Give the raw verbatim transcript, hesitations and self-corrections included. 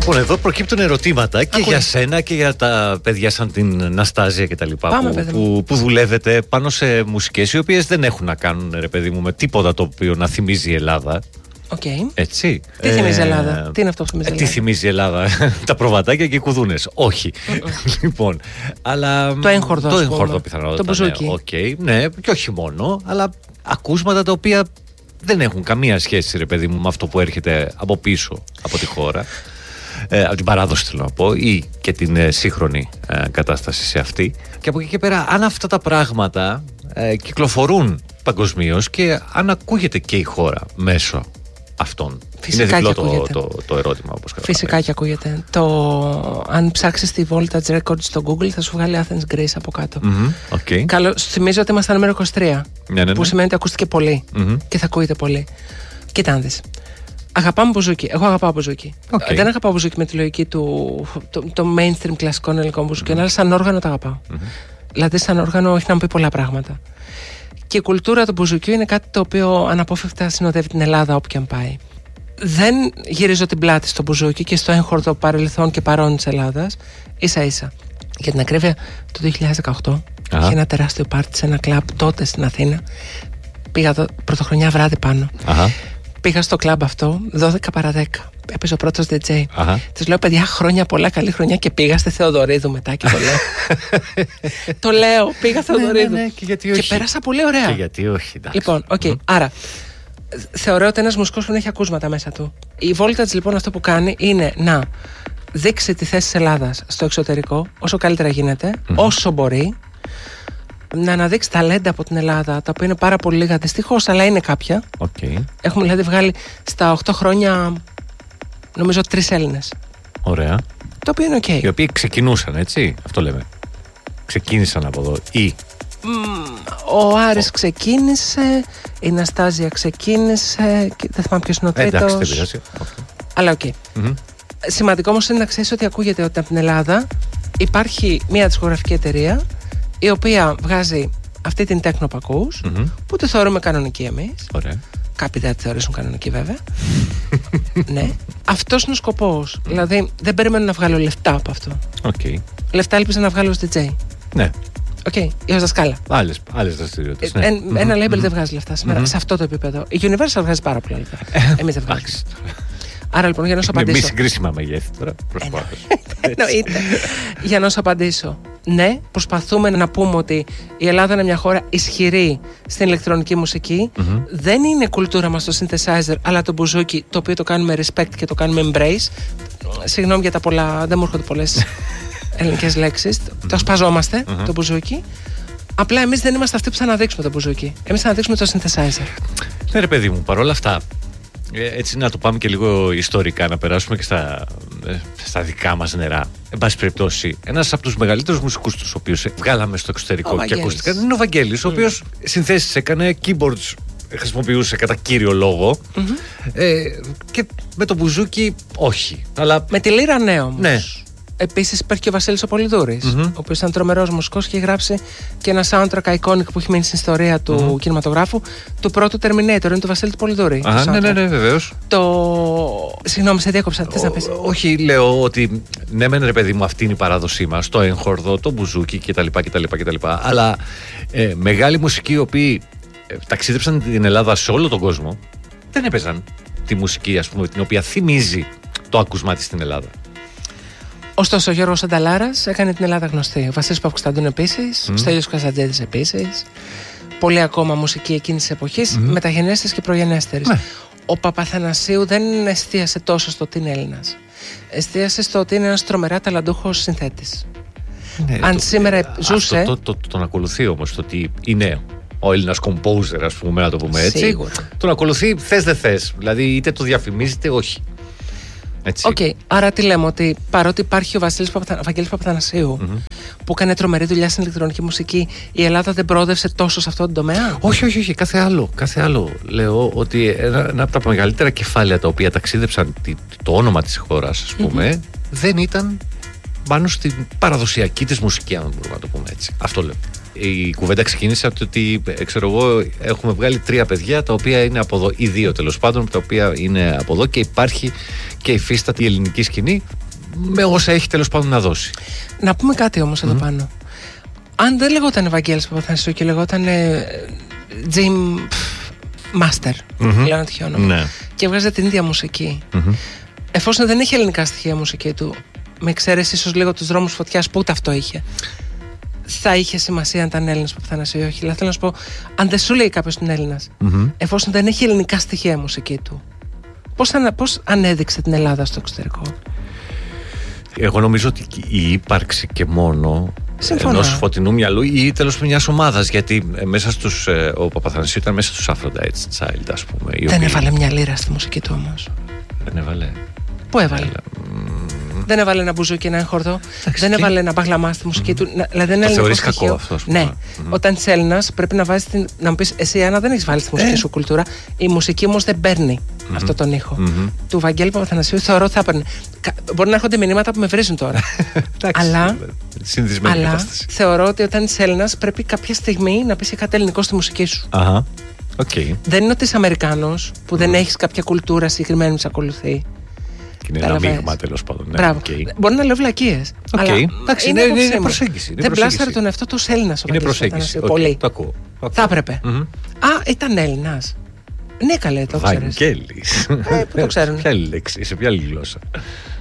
Λοιπόν, εδώ προκύπτουν ερωτήματα και Ακούει. για σένα και για τα παιδιά σαν την Ναστάζια και τα λοιπά. Πάμε, που, που, που δουλεύετε πάνω σε μουσικές οι οποίες δεν έχουν να κάνουν, ρε παιδί μου, με τίποτα το οποίο να θυμίζει η Ελλάδα. Okay. Έτσι. Τι θυμίζει η Ελλάδα, τι είναι αυτό που θυμίζει η Ελλάδα. Τι θυμίζει η Ελλάδα, τα προβατάκια και οι κουδούνες. Όχι. Λοιπόν, αλλά. Το έγχορδο. Το έγχορδο πιθανότατα. Το μπουζούκι. Ναι, okay, ναι, και όχι μόνο, αλλά ακούσματα τα οποία δεν έχουν καμία σχέση, ρε παιδί μου, με αυτό που έρχεται από πίσω από τη χώρα. Ε, από την παράδοση θέλω να πω, ή και την ε, σύγχρονη ε, κατάσταση σε αυτή. Και από εκεί και πέρα, αν αυτά τα πράγματα ε, κυκλοφορούν παγκοσμίως και αν ακούγεται και η χώρα μέσω αυτών. Φυσικά είναι διπλό το, το, το ερώτημα, όπως καταλαβαίνετε. Φυσικά και ακούγεται. Το, αν ψάξεις τη Voltage Records στο Google θα σου βγάλει Athens Greece από κάτω. Mm-hmm, okay. Καλώς, θυμίζω ότι ήμασταν νούμερο είκοσι τρία, ναι, ναι, ναι. που σημαίνει ότι ακούστηκε πολύ mm-hmm. και θα ακούγεται πολύ. Κοίτα να δεις. Αγαπάμε μπουζούκι. Εγώ αγαπάω μπουζούκι. Okay. Δεν αγαπάω μπουζούκι με τη λογική του το, το mainstream κλασικών ελληνικών μπουζούκιων, mm-hmm. αλλά σαν όργανο το αγαπάω. Mm-hmm. Δηλαδή, σαν όργανο έχει να μου πει πολλά πράγματα. Και η κουλτούρα του μπουζουκιού είναι κάτι το οποίο αναπόφευκτα συνοδεύει την Ελλάδα όπου και αν πάει. Δεν γυρίζω την πλάτη στο μπουζούκι και στο έγχορδο παρελθόν και παρόν της Ελλάδας, ίσα ίσα. Για την ακρίβεια, το δύο χιλιάδες δεκαοκτώ είχε ένα τεράστιο πάρτι σε ένα κλαμπ τότε στην Αθήνα. Πήγα το, πρωτοχρονιά βράδυ πάνω. Αχα. Πήγα στο κλαμπ αυτό δώδεκα παρά δέκα. Έπαιζε ο πρώτος ντι τζέι. Της λέω, παιδιά, χρόνια πολλά, καλή χρονιά. Και πήγα στη Θεοδωρίδου μετά και το λέω. Το λέω, πήγα Θεοδωρίδου. Ναι, ναι, ναι, και, γιατί όχι. Και πέρασα πολύ ωραία. Και γιατί όχι, εντάξει. Λοιπόν, οκ. Okay, mm. Άρα, θεωρώ ότι ένας μουσικός που έχει ακούσματα μέσα του. Η Voltage λοιπόν αυτό που κάνει είναι να δείξει τη θέση της Ελλάδας στο εξωτερικό όσο καλύτερα γίνεται, mm-hmm. όσο μπορεί. Να αναδείξει ταλέντα από την Ελλάδα, τα οποία είναι πάρα πολύ λίγα δυστυχώς, αλλά είναι κάποια. Okay. Έχουμε δηλαδή βγάλει στα οκτώ χρόνια, νομίζω, τρεις Έλληνες. Ωραία. Το οποίο είναι οκ. Okay. Οι οποίοι ξεκινούσαν, έτσι, αυτό λέμε. Ξεκίνησαν από εδώ, ή. Mm, ο Άρης oh. ξεκίνησε, η Ναστάζια ξεκίνησε, και δεν θυμάμαι ποιος είναι ο τρίτος. Εντάξει, δεν πειράζει. Okay. Αλλά οκ. Okay. Mm-hmm. Σημαντικό όμως είναι να ξέρεις ότι ακούγεται ότι από την Ελλάδα υπάρχει μια δισκογραφική εταιρεία η οποία βγάζει αυτή την τέκνο που ακούς, mm-hmm. που τη θεωρούμε κανονική εμείς. Ωραία. Κάποιοι δεν τη θεωρήσουν κανονική βέβαια. Ναι. Αυτός είναι ο σκοπός. Mm. Δηλαδή δεν περιμένω να βγάλω λεφτά από αυτό. Okay. Λεφτά έλπιζα να βγάλω ως ντι τζέι. Ναι. Οκ. Okay. Ή ως δασκάλα. Άλλες, άλλες δραστηριότητες. Ναι. Ε, mm-hmm. Ένα label mm-hmm. δεν βγάζει λεφτά σήμερα. Mm-hmm. Σε αυτό το επίπεδο. Η Universal βγάζει πάρα πολλά λεφτά. Εμείς δεν βγάζουμε. Άρα λοιπόν, για να σου απαντήσω. Με μη συγκρίσιμα μεγέθη τώρα. Προσπάθω. Εννοείται. Για να σου απαντήσω. Ναι, προσπαθούμε να πούμε ότι η Ελλάδα είναι μια χώρα ισχυρή στην ηλεκτρονική μουσική. Mm-hmm. Δεν είναι κουλτούρα μας το synthesizer, αλλά το μπουζούκι, το οποίο το κάνουμε respect και το κάνουμε embrace. Συγγνώμη για τα πολλά, δεν μου έρχονται πολλές ελληνικές λέξεις. Mm-hmm. Το σπαζόμαστε, mm-hmm. το μπουζούκι. Απλά εμείς δεν είμαστε αυτοί που θα αναδείξουμε το μπουζούκι. Εμείς θα αναδείξουμε το synthesizer. Ναι, ρε παιδί μου, παρόλα αυτά. Έτσι να το πάμε και λίγο ιστορικά, να περάσουμε και στα, στα δικά μας νερά. Εν πάση περιπτώσει, ένας από τους μεγαλύτερους μουσικούς τους οποίους βγάλαμε στο εξωτερικό και ακούστηκαν είναι ο Βαγγέλης, mm. ο οποίος συνθέσεις έκανε, keyboards χρησιμοποιούσε κατά κύριο λόγο, mm-hmm. ε, και με το μπουζούκι όχι. Αλλά... Με τη λύρα ναι όμως. Ναι. Επίσης υπάρχει και ο Βασίλης ο Πολυδούρης, mm-hmm. ο οποίος ήταν τρομερός μουσικός και έχει γράψει και ένα soundtrack iconic που έχει μείνει στην ιστορία του mm-hmm. κινηματογράφου, του πρώτου Terminator, είναι του Βασίλη του Πολυδούρη. Α, ναι, ναι, ναι, βεβαίως. Το... Συγγνώμη, σε διέκοψα, θες να πεις? Όχι, λέω ότι ναι μεν ρε παιδί μου, αυτή είναι η παράδοσή μας, το έγχορδο, το μπουζούκι κτλ, κτλ, κτλ. Αλλά ε, μεγάλοι μουσικοί οι οποίοι ε, ταξίδεψαν την Ελλάδα σε όλο τον κόσμο, δεν έπαιζαν τη μουσική, ας πούμε, την οποία θυμίζει το άκουσμά της στην Ελλάδα. Ωστόσο, ο Γιώργος Ανταλάρας έκανε την Ελλάδα γνωστή. Ο Βασίλης Παπακοσταντούν επίσης, mm. ο Στέλιος Καζαντζίδης επίσης. Πολλοί ακόμα μουσική εκείνης της εποχής, mm. μεταγενέστερης και προγενέστερης. Mm. Ο Παπαθανασίου δεν εστίασε τόσο στο ότι είναι Έλληνας. Εστίασε στο ότι είναι ένας τρομερά ταλαντούχος συνθέτης. Ναι, αν το, σήμερα ε, ζούσε. Αυτό το, το, το, τον ακολουθεί όμως το ότι είναι ο Έλληνας composer, ας πούμε, να το πούμε έτσι. Σίγουρα. Τον ακολουθεί θες δεν θες. Δηλαδή είτε το διαφημίζεται, όχι. Οκ, okay, άρα τι λέμε, ότι παρότι υπάρχει ο Βασίλης Παπαθα... Βαγγέλης Παπαθανασίου, mm-hmm. που έκανε τρομερή δουλειά στην ηλεκτρονική μουσική, η Ελλάδα δεν προόδευσε τόσο σε αυτόν τον τομέα? Όχι, όχι, όχι, κάθε άλλο. Κάθε άλλο. Λέω ότι ένα, ένα από τα μεγαλύτερα κεφάλαια τα οποία ταξίδεψαν το όνομα της χώρας, ας πούμε, mm-hmm. δεν ήταν πάνω στην παραδοσιακή της μουσική, αν μπορούμε να το πούμε έτσι. Αυτό λέω. Η κουβέντα ξεκίνησε από το ότι, ξέρω εγώ, έχουμε βγάλει τρία παιδιά τα οποία είναι από εδώ, ή δύο τέλος πάντων, τα οποία είναι από εδώ, και υπάρχει και υφίσταται η ελληνική σκηνή με όσα έχει τέλος πάντων να δώσει. Να πούμε κάτι όμως mm-hmm. εδώ πάνω. Αν δεν λεγόταν Βαγγέλης Παπαθανασίου και λεγόταν ε, Jim Master, mm-hmm. λέω ένα τυχαίο όνομα, ναι. και έβγαζε την ίδια μουσική, mm-hmm. εφόσον δεν έχει ελληνικά στοιχεία η μουσική του, με εξαίρεση ίσως λίγο τους δρόμους φωτιάς που ούτε αυτό είχε, θα είχε σημασία αν ήταν Έλληνας Παπαθανασίου ή όχι? Δηλαδή θέλω να σου πω, αν δεν σου λέει κάποιος είναι Έλληνας, mm-hmm. εφόσον δεν έχει ελληνικά στοιχεία η μουσική του, πώς, ανα, πώς ανέδειξε την Ελλάδα στο εξωτερικό? Εγώ νομίζω ότι η ύπαρξη και μόνο Συμφωνώ. ενός φωτεινού μυαλού ή τέλος μιας ομάδας, γιατί μέσα στους, ο Παπαθανασίου ήταν μέσα στους Aphrodite's Child, ας πούμε. Δεν οποίοι... έβαλε μια λίρα στη μουσική του όμως. Δεν έβαλε. Πού έβαλε? Δεν έβαλε ένα μπουζούκι, ένα χορδό. Δεν έβαλε ένα μπαγλαμά στη μουσική mm. του. Δηλαδή δεν είναι ελληνικό στοιχείο. Αυτό, ναι. Mm. Όταν είσαι Έλληνας, πρέπει να βάζεις την. Να μου πεις, εσύ Άννα δεν έχεις βάλει στη μουσική ε. σου κουλτούρα. Η μουσική όμως δεν παίρνει mm-hmm. αυτό τον ήχο. Mm-hmm. Του Βαγγέλη Παπαθανασίου θεωρώ θα έπαιρνε. Μπορεί να έρχονται μηνύματα που με βρίζουν τώρα. αλλά αλλά θεωρώ ότι όταν είσαι Έλληνας πρέπει κάποια στιγμή να πεις κάτι ελληνικό στη μουσική σου. Uh-huh. Okay. Δεν είναι ότι είσαι Αμερικάνος που δεν έχεις κάποια κουλτούρα συγκεκριμένη που σε ακολουθεί. Είναι ένα μείγμα τέλος πάντων. Ναι, okay. Μπορεί να λέω βλακίες. Okay. Αλλά εντάξει, είναι, είναι, είναι προσέγγιση. Δεν πλάσαρε τον εαυτό του ως Έλληνας ο Βαγγέλης Παπαθανασίου. Okay. Πολύ. Το ακούω. Okay. Θα έπρεπε. Mm-hmm. Α, ήταν Έλληνας. Ναι, καλέ, το ξέρεις. Βαγγέλης. Ε, πού το ξέρουν. Ποια άλλη λέξη, σε ποια άλλη γλώσσα?